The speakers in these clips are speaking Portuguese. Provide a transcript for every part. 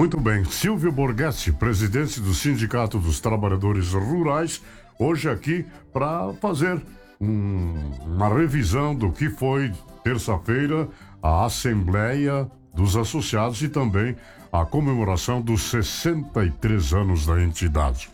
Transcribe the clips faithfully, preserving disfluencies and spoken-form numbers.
Muito bem, Silvio Borghetti, presidente do Sindicato dos Trabalhadores Rurais, hoje aqui para fazer um, uma revisão do que foi terça-feira a Assembleia dos Associados e também a comemoração dos sessenta e três anos da entidade.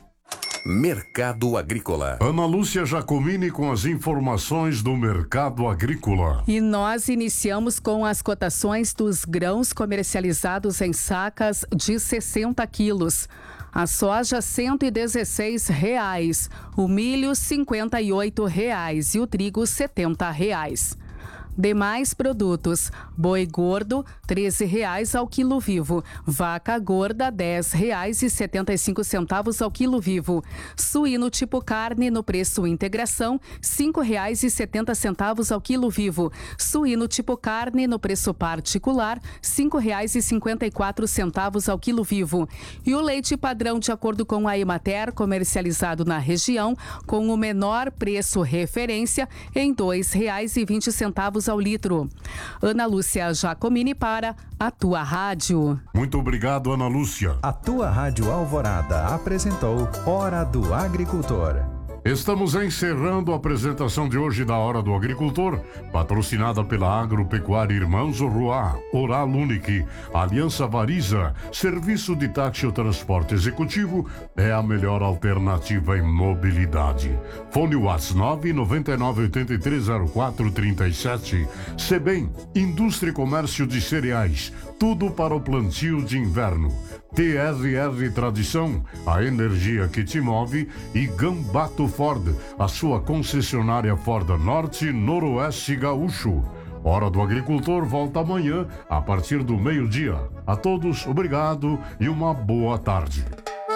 Mercado Agrícola. Ana Lúcia Giacomini com as informações do mercado agrícola. E nós iniciamos com as cotações dos grãos comercializados em sacas de sessenta quilos. A soja cento e dezesseis reais, o milho cinquenta e oito reais e o trigo setenta reais. Demais produtos: boi gordo treze reais ao quilo vivo, vaca gorda dez reais e setenta e cinco centavos ao quilo vivo, suíno tipo carne no preço integração cinco reais e setenta centavos ao quilo vivo, suíno tipo carne no preço particular cinco reais e cinquenta e quatro centavos ao quilo vivo, e o leite padrão de acordo com a Emater comercializado na região com o menor preço referência em dois reais e vinte centavos ao litro. Ana Lúcia Giacomini para a Tua Rádio. Muito obrigado, Ana Lúcia. A Tua Rádio Alvorada apresentou Hora do Agricultor. Estamos encerrando a apresentação de hoje da Hora do Agricultor, patrocinada pela Agropecuária Irmãos Roá, Oral Unique, Aliança Variza, Serviço de Táxi ou Transporte Executivo é a melhor alternativa em mobilidade. Fone WhatsApp nove nove nove oito três zero quatro três sete. Sebem, Indústria e Comércio de Cereais, tudo para o plantio de inverno. T R R Tradição, a energia que te move, e Gambato Ford, a sua concessionária Ford Norte, Noroeste Gaúcho. Hora do Agricultor volta amanhã a partir do meio-dia. A todos, obrigado e uma boa tarde.